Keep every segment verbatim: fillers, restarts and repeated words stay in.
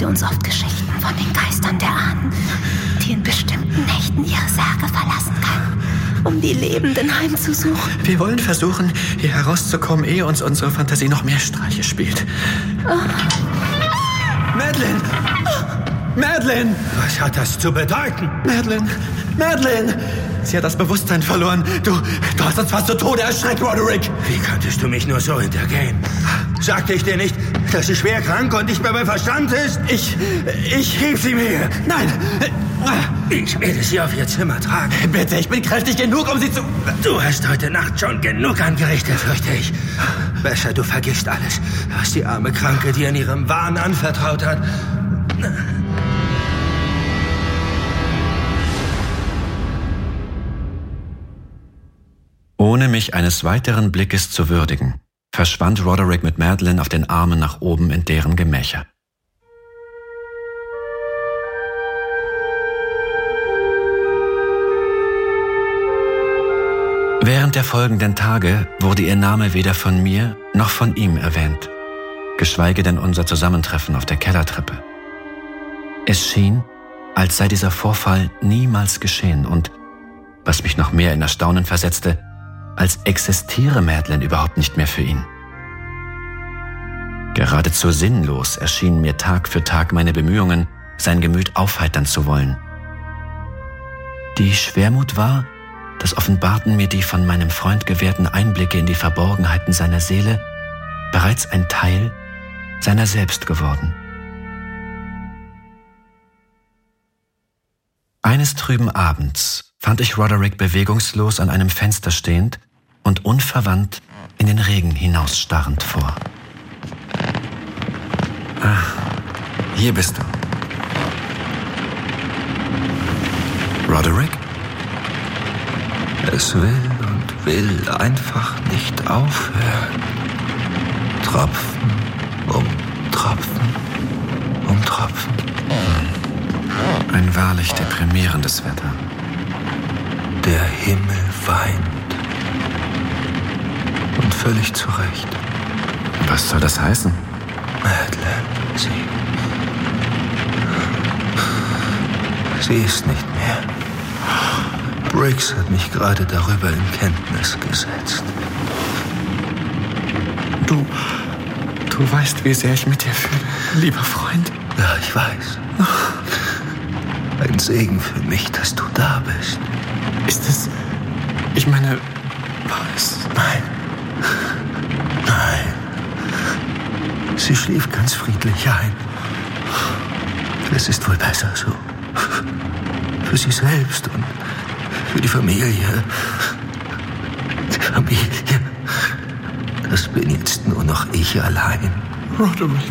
erzählte uns oft Geschichten von den Geistern der Ahnen, die in bestimmten Nächten ihre Särge verlassen können, um die Lebenden heimzusuchen. Wir wollen versuchen, hier herauszukommen, ehe uns unsere Fantasie noch mehr Streiche spielt. Oh. Madeleine! Madeleine! Was hat das zu bedeuten? Madeleine! Madeleine! Sie hat das Bewusstsein verloren. Du, du hast uns fast zu Tode erschreckt, Roderick. Wie konntest du mich nur so hintergehen? Sagte ich dir nicht, dass sie schwer krank und nicht mehr bei Verstand ist? Ich, ich... Gib sie mir. Nein. Ich werde sie auf ihr Zimmer tragen. Bitte, ich bin kräftig genug, um sie zu... Du hast heute Nacht schon genug angerichtet, fürchte ich. Besser, du vergisst alles, was die arme Kranke dir in ihrem Wahn anvertraut hat. Ohne mich eines weiteren Blickes zu würdigen, verschwand Roderick mit Madeleine auf den Armen nach oben in deren Gemächer. Während der folgenden Tage wurde ihr Name weder von mir noch von ihm erwähnt, geschweige denn unser Zusammentreffen auf der Kellertreppe. Es schien, als sei dieser Vorfall niemals geschehen und, was mich noch mehr in Erstaunen versetzte, als existiere Madeleine überhaupt nicht mehr für ihn. Geradezu sinnlos erschienen mir Tag für Tag meine Bemühungen, sein Gemüt aufheitern zu wollen. Die Schwermut war, das offenbarten mir die von meinem Freund gewährten Einblicke in die Verborgenheiten seiner Seele, bereits ein Teil seiner selbst geworden. Eines trüben Abends fand ich Roderick bewegungslos an einem Fenster stehend und unverwandt in den Regen hinausstarrend vor. Ah, hier bist du. Roderick? Es will und will einfach nicht aufhören. Tropfen um Tropfen um Tropfen. Ein wahrlich deprimierendes Wetter. Der Himmel weint. Und völlig zu Recht. Was soll das heißen? Madeleine, sie... Sie ist nicht mehr. Briggs hat mich gerade darüber in Kenntnis gesetzt. Du... Du weißt, wie sehr ich mit dir fühle, lieber Freund. Ja, ich weiß. Ein Segen für mich, dass du da bist. Ist es... Ich meine... War es... Nein. Nein. Sie schlief ganz friedlich ein. Es ist wohl besser so. Für sie selbst und für die Familie. Die Familie. Das bin jetzt nur noch ich allein. Roderick.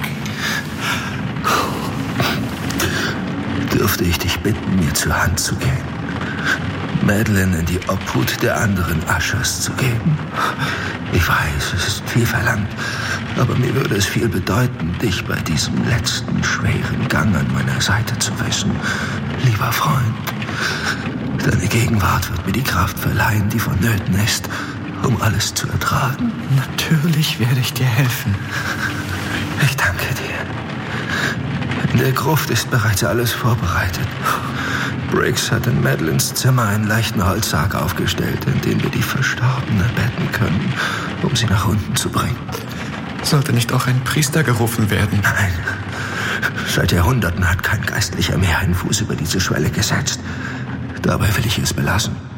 Dürfte ich dich bitten, mir zur Hand zu gehen? Madeleine in die Obhut der anderen Ushers zu geben? Ich weiß, es ist viel verlangt, aber mir würde es viel bedeuten, dich bei diesem letzten schweren Gang an meiner Seite zu wissen. Lieber Freund, deine Gegenwart wird mir die Kraft verleihen, die vonnöten ist, um alles zu ertragen. Natürlich werde ich dir helfen. Ich danke dir. In der Gruft ist bereits alles vorbereitet. Briggs hat in Madeleines Zimmer einen leichten Holzsarg aufgestellt, in den wir die Verstorbene betten können, um sie nach unten zu bringen. Sollte nicht auch ein Priester gerufen werden? Nein. Seit Jahrhunderten hat kein Geistlicher mehr einen Fuß über diese Schwelle gesetzt. Dabei will ich es belassen.